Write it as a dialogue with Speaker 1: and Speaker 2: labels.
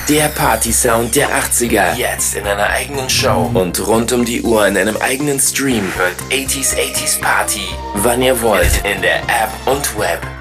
Speaker 1: Der Party-Sound der 80er. Jetzt in einer eigenen Show. Und rund um die Uhr in einem eigenen Stream. Hört 80s Party, wann ihr wollt, in der App und Web.